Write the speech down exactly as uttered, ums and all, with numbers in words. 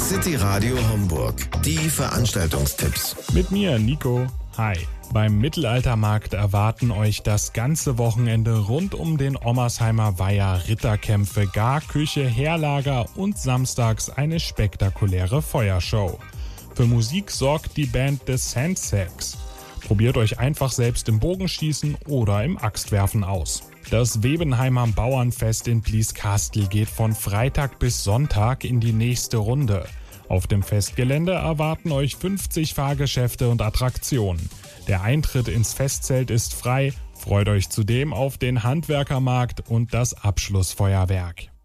City Radio Homburg. Die Veranstaltungstipps. Mit mir, Nico. Hi. Beim Mittelaltermarkt erwarten euch das ganze Wochenende rund um den Ommersheimer Weiher Ritterkämpfe, Garküche, Heerlager und samstags eine spektakuläre Feuershow. Für Musik sorgt die Band The Sandsacks. Probiert euch einfach selbst im Bogenschießen oder im Axtwerfen aus. Das Webenheimer Bauernfest in Blieskastel geht von Freitag bis Sonntag in die nächste Runde. Auf dem Festgelände erwarten euch fünfzig Fahrgeschäfte und Attraktionen. Der Eintritt ins Festzelt ist frei. Freut euch zudem auf den Handwerkermarkt und das Abschlussfeuerwerk.